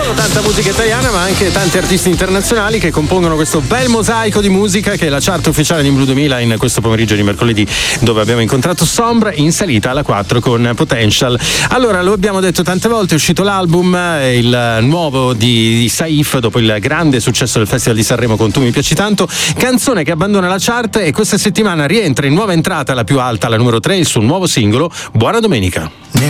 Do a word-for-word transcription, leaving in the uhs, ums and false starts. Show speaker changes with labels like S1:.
S1: solo tanta musica italiana, ma anche tanti artisti internazionali che compongono questo bel mosaico di musica che è la chart ufficiale di Blue duemila in questo pomeriggio di mercoledì, dove abbiamo incontrato Sombra in salita alla quattro con Potential. Allora, lo abbiamo detto tante volte, è uscito l'album, il nuovo di, di Saif, dopo il grande successo del Festival di Sanremo con Tu mi piaci tanto, canzone che abbandona la chart e questa settimana rientra in nuova entrata, la più alta, la numero tre, il suo nuovo singolo Buona Domenica.